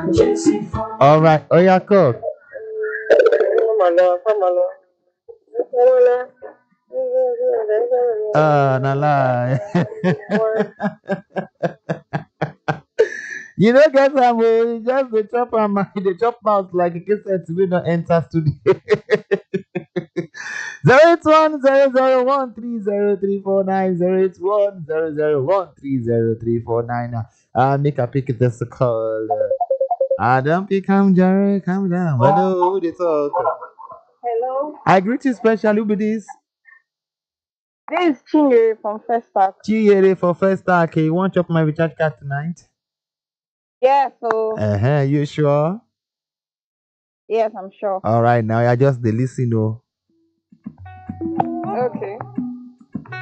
All right. Oh yeah, cook. Na lie. You don't get some. Just the chop and the chop mouth like a cassette. We don't enter studio. 08100130349 make a pick this call. Adam pick come Jerry, come down. Hello, the talk. Hello, I greet you specially with this. this is Chinyere from First Park. Chiyere for first start. Okay, you want to chop my recharge card tonight? Yeah, so You sure? yes, I'm sure. All right, now I just the listen. Oh. Okay.